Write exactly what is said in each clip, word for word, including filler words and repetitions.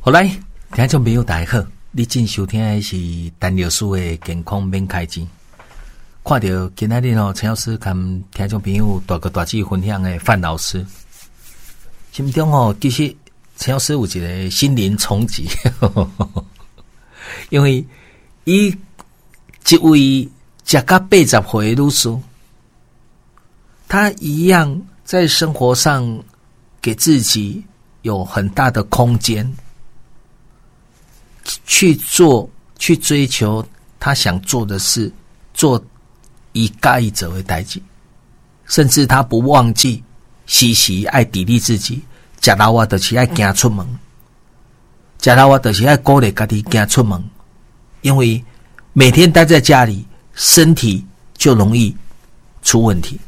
好来，听众朋友大家好，你正收听的是陈老师的健康免开钱。看到今仔日哦，陈老师跟听众朋友大个大字分享的范老师，心中哦，其实陈老师有一个心灵冲击，因为伊一位食到八十岁的女士，她一样在生活上给自己有很大的空间。去做，去追求他想做的事，做以介意者为代志，甚至他不忘记时时爱砥砺自己，食老啊，就是爱行出门，食老啊，就是爱鼓励家己行出门，因为每天待在家里，身体就容易出问题。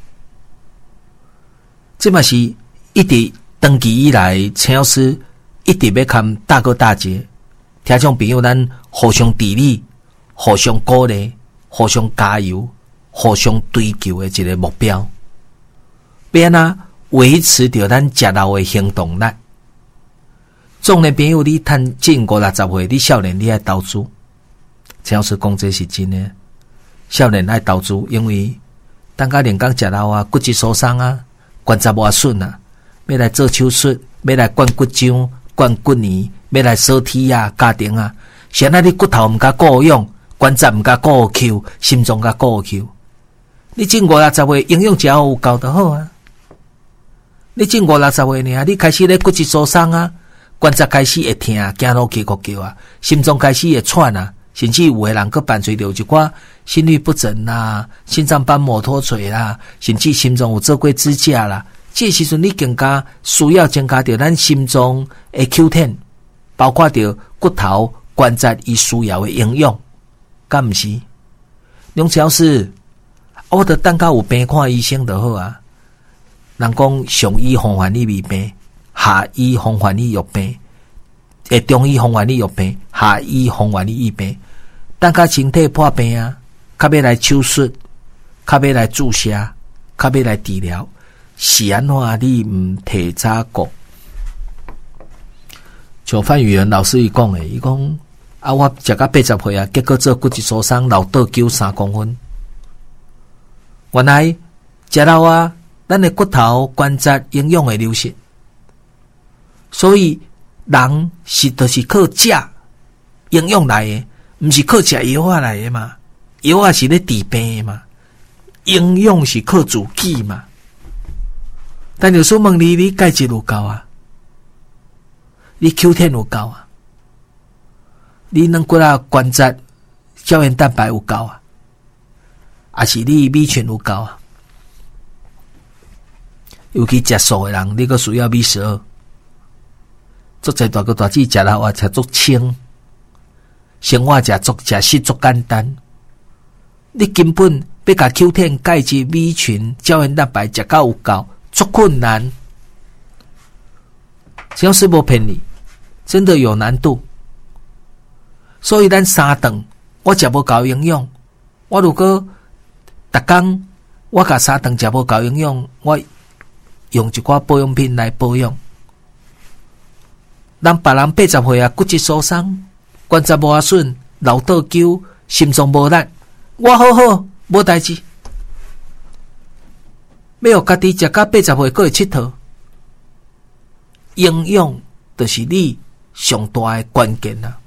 这嘛是一直长期以来，陈老师一直要看大哥大姐。听众朋友，咱互相砥砺、互相鼓励、互相加油、互相追求的一个目标，要安怎维持着咱食老的行动力。总的朋友，你趁近五六十岁，你少年你爱投资，陈老师讲这是真的。少年爱投资，因为等甲连讲食老啊，骨质疏松啊，关节磨损啊，要来做手术，要来灌骨浆、灌骨泥。要来锁体啊，家庭啊，现在你骨头毋甲顾用，关节毋甲顾扣，心脏甲顾扣。你正五六十岁，营养食好有够就好啊。你正五六十岁呢，你开始咧骨质疏松啊，关节开始会痛，走路起哭叫啊，心脏开始会喘啊，甚至有的人佫伴随着一寡心律不整啦、心脏瓣膜脱垂啦，甚至心脏有做过支架啦。这时阵你更加需要增加着咱心脏的 Q 十。包括着骨头关节伊需要的营养，敢毋是？梁老师，我得等到有病看医生就好啊。人讲上医方患你未病，下医方患你药病，诶，中医方患你药病，下医方患你疫病。等到身体破病啊，较要来手术，较要来注射，较要来治疗，是安怎你毋提早讲？像范宇元老师伊讲诶，伊讲啊，我食到八十岁啊，结果做骨质疏松，老倒九三公分。原来食老啊，咱的骨头关节营养会流失，所以人是就是靠食营养来的，毋是靠食药啊来的嘛。药啊是咧治病的嘛，营养是靠自己嘛。但有时问你，你钙质有够啊？你 Q 十 有够啊？你软骨啊关节胶原蛋白有够啊？还是你米群有够啊？尤其食素的人，你个需要米十二。做在大个大子食老啊，食足清，生活食足食食足简单。你根本要甲 Q 十 钙质、米群、胶原蛋白食到有够，足困难。只要是无骗你。真的有难度，所以咱三顿我食无够营养。我如果逐工我甲三顿食无够营养，我用一寡保养品来保养。咱别人八十岁啊，骨质疏松、关节磨损、老倒灸、心脏无力，我好好无代志。要家己食到八十岁，佫会佚佗，营养就是你上大的关键啊！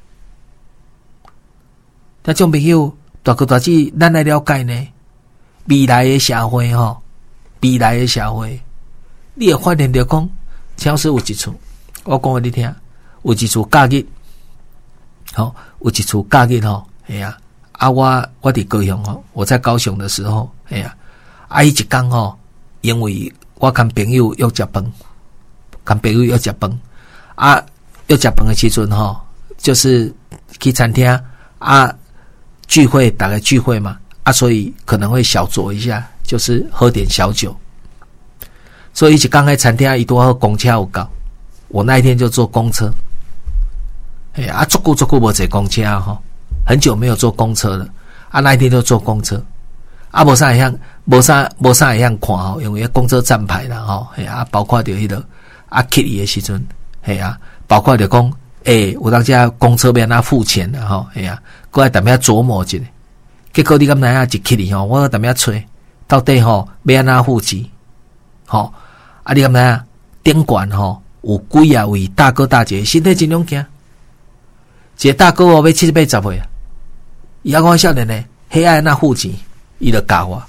听众朋友，大哥大姐，咱来了解呢，未来的社会吼，未来的社会，你会发现着讲，超市有一处，我讲给你听，有一处假日，好，有一处假日吼，哎呀，啊我我伫高雄吼，我在高雄的时候，哎呀，啊伊一天吼，因为我跟朋友约食饭，跟朋友约食饭，啊。要食饭的时阵吼，就是去餐厅啊聚会，大概聚会嘛啊，所以可能会小酌一下，就是喝点小酒。所以一刚开餐厅伊多好公车有够，我那一天就坐公车。哎啊，足久足久无坐公车啊吼，很久没有坐公车了啊，那一天就坐公车。啊，无啥会晓，无啥无啥会晓看吼，因为公车站牌啦吼，哎啊，包括着迄个啊，去伊的时阵，嘿啊。包括着讲诶、欸，有当家公车要哪付钱的吼，哎呀，过来踮遐琢磨一下。结果你敢知影一起哩吼，我踮遐找，到底吼要安哪付钱？吼，啊，你敢知影顶悬吼有几啊位大哥大姐身体真勇健，一个大哥哦要七十八十岁啊，伊还讲少年呢，迄爱安那付钱，伊就教我。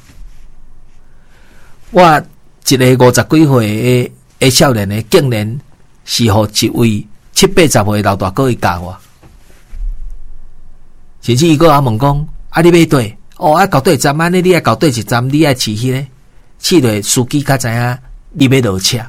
我一个五十几岁的的少年呢，竟然是互一位七八十岁老大哥伊教我。甚至伊个阿问讲，啊你要对，哦啊到对站安尼，你爱到对一站，你爱饲迄个，饲落司机较知影你要落车。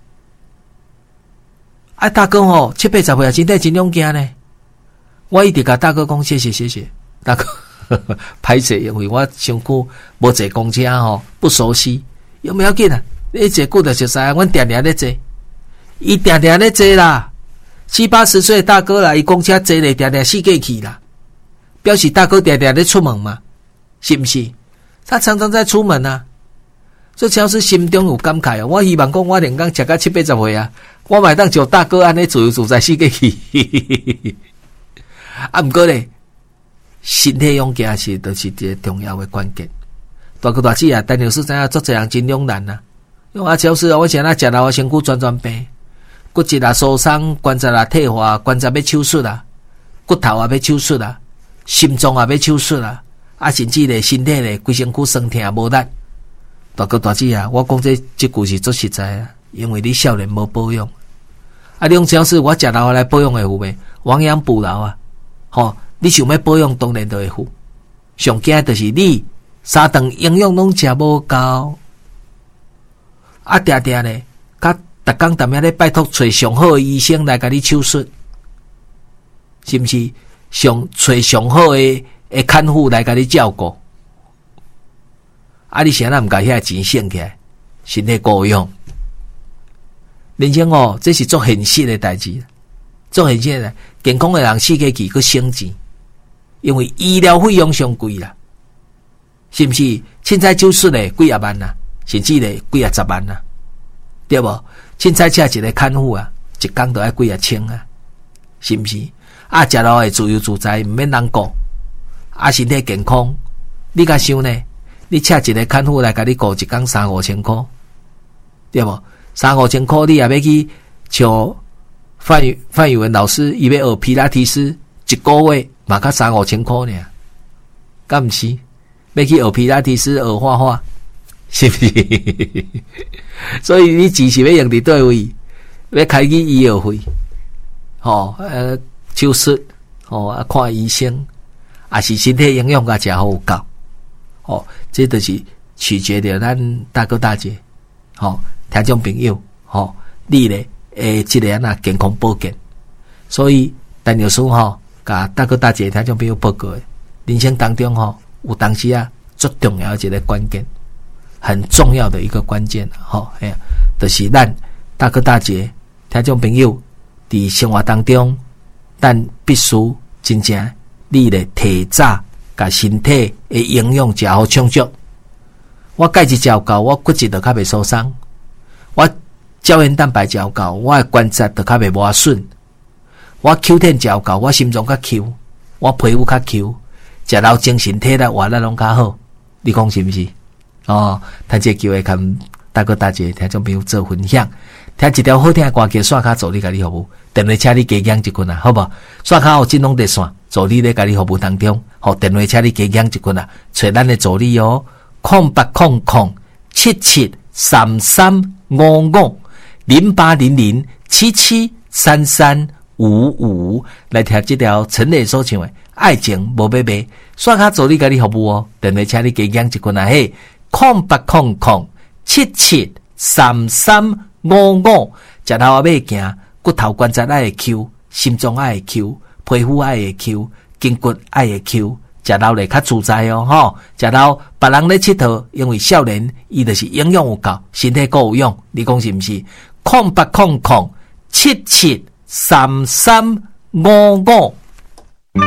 啊大哥吼、哦，七八十岁身体真勇健呢。我一直甲大哥讲谢谢谢谢，大哥歹势，因为我上久无坐公车吼，不熟悉，有没要紧啊？你坐久就熟悉啊，阮定定咧坐，伊定定咧坐啦，七八十岁大哥啦，伊公车坐咧定定四过去啦，表示大哥定定咧出门嘛，是不是？他常常在出门啊，这只要是心中有感慨啊，我希望讲我连讲食到七八十岁啊，我嘛当像大哥安尼自由自在四过去。啊，毋过咧，身体勇健是都是一个重要的关键。大哥大姐啊，陈老师知影做这样真两难啊。因为啊，超市啊，我现在食到我身躯转转病，骨质啊受伤，关节啊退化，关节要手术啊，骨头啊要手术啊，心脏啊要手术啊，啊甚至咧身体咧规身躯酸痛无力。大哥大姐啊，我讲这这句是做实在啊，因为你少年无保养。啊，你用超市我食到来保养会有袂？亡羊补牢啊！吼，你想要保养，当然就会付。上惊就是你三顿营养拢食无够，啊，定定咧，甲逐工踮遐咧拜托找上好的医生来甲你手术，是毋是？上找上好的的看护来甲你照顾，啊，你谁人毋甲遐钱省起来，身体够用？人生哦，这是做现实的代志。做现实的健康的人四个期去省钱，因为医疗费用上贵啦，是不是？凊彩手术嘞几啊万啦，甚至嘞几啊十万啦，对无？凊彩请一个看护啊，一工都要几啊千啊，是不是？啊，食落会自由自在，毋免人顾，啊，身体健康。你甲想呢？你请一个看护来甲你顾一工三五千箍，对无？三五千箍，你也要去像。范宇范宇文老师，伊要学皮拉提斯，一个月嘛才三五千块呢，敢毋是？要去学皮拉提斯，学画画，是不是？所以你钱是要用伫对位，要开去医药费，吼、哦，呃，手术，吼、哦，啊，看医生，啊是身体营养甲食好有够，哦，这就是取决于咱大哥大姐，吼、哦，听众朋友，吼、哦，你咧。诶，即个啊健康保健，所以陈老师吼，甲大哥大姐听众朋友报告，人生当中吼，有当时啊最重要的一个关键，很重要的一个关键，吼，哎呀，就是咱大哥大姐听众朋友伫生活当中，咱必须真正你咧提早甲身体的营养食好充足。我钙质照够，我骨质就较袂受伤，我。胶原蛋白照够，我的关节就较袂磨损；我 Q ten 照够，我心脏较 Q， 我皮肤较 Q， 食到精神体力活力拢较好。你讲是毋是？哦，趁这机会跟大哥大姐听众朋友做分享，听一条好听的歌曲，刷卡助你家己服务，电话车你加减一群啊，好无？刷卡有金融特线，助理咧家己服务当中，好电话车你加减一群啊，找咱的助理哦，空八空空七七三三五五。零八零零七七三三五五来听这条陈磊所唱的《爱情无买卖》，刷卡助你家己服务哦。电话请你加减一群啊嘿，空八空空七七三三五五，食头啊要行，骨头关节爱会 Q， 心脏爱会 Q， 皮肤爱会 Q， 筋骨爱会 Q， 食头咧较自在哦吼。食头别人咧佚佗，因为少年伊就是营养有够，身体够有用，你讲是毋是？空八空空七七三三五五。